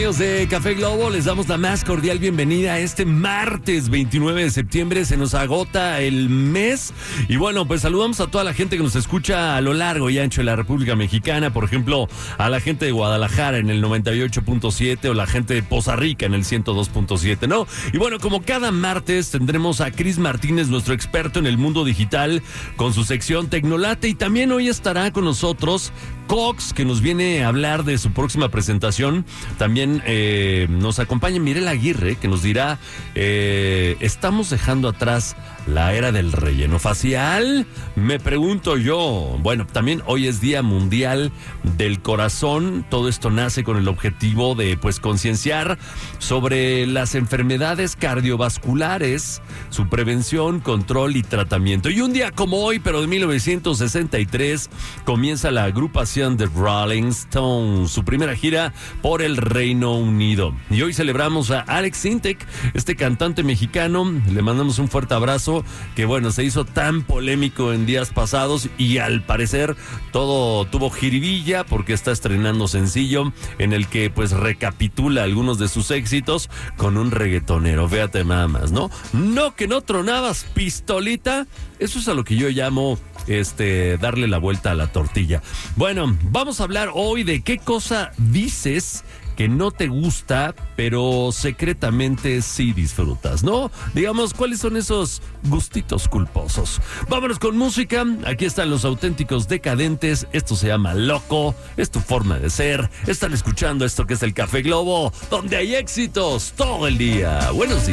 amigos de Café Globo? Les damos la más cordial bienvenida a este martes 29 de septiembre. Se nos agota el mes. Y bueno, pues saludamos a toda la gente que nos escucha a lo largo y ancho de la República Mexicana. Por ejemplo, a la gente de Guadalajara en el 98.7 o la gente de Poza Rica en el 102.7, ¿no? Y bueno, como cada martes tendremos a Cris Martínez, nuestro experto en el mundo digital, con su sección Tecnolate. Y también hoy estará con nosotros Cox, que nos viene a hablar de su próxima presentación. También nos acompaña Mirela Aguirre, que nos dirá, ¿estamos dejando atrás la era del relleno facial? Me pregunto yo. Bueno, también hoy es Día Mundial del Corazón. Todo esto nace con el objetivo de, pues, concienciar sobre las enfermedades cardiovasculares, su prevención, control y tratamiento. Y un día como hoy, pero de 1963, comienza la agrupación de Rolling Stones, su primera gira por el Reino Unido. Y hoy celebramos a Alex Sintek, este cantante mexicano. Le mandamos un fuerte abrazo, que bueno, se hizo tan polémico en días pasados y al parecer todo tuvo jiribilla porque está estrenando sencillo en el que pues recapitula algunos de sus éxitos con un reggaetonero. Fíjate nada más, ¿no? No que no tronabas, pistolita. Eso es a lo que yo llamo darle la vuelta a la tortilla. Bueno, vamos a hablar hoy de qué cosa dices que no te gusta, pero secretamente sí disfrutas, ¿no? Digamos, ¿cuáles son esos gustitos culposos? Vámonos con música. Aquí están los auténticos decadentes. Esto se llama Loco. Es tu forma de ser. Están escuchando esto que es el Café Globo, donde hay éxitos todo el día. Buenos días.